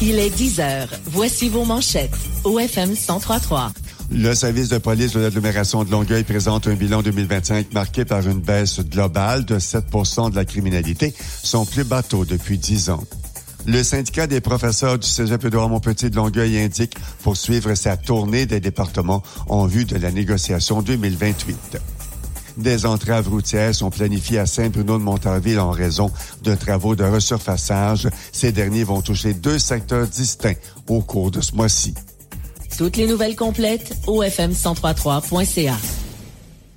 Il est 10 heures. Voici vos manchettes. OFM 103.3. Le service de police de l'agglomération de Longueuil présente un bilan 2025 marqué par une baisse globale de 7 % de la criminalité, son plus bas taux depuis 10 ans. Le syndicat des professeurs du Cégep Édouard-Montpetit de Longueuil indique poursuivre sa tournée des départements en vue de la négociation 2028. Des entraves routières sont planifiées à Saint-Bruno-de-Montarville en raison de travaux de resurfaçage. Ces derniers vont toucher 2 secteurs distincts au cours de ce mois-ci. Toutes les nouvelles complètes, OFM1033.ca.